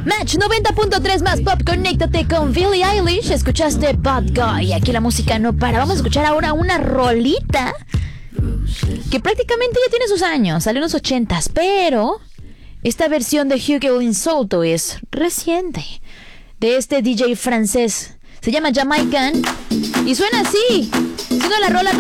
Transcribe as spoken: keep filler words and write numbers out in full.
Match noventa punto tres más pop, conéctate con Billie Eilish. Escuchaste Bad Guy. Aquí la música no para. Vamos a escuchar ahora una rolita que prácticamente ya tiene sus años, salió en los ochentas, pero esta versión de Hugo Insolto es reciente, de este D J francés. Se llama Jamaican y suena así. Siendo la rola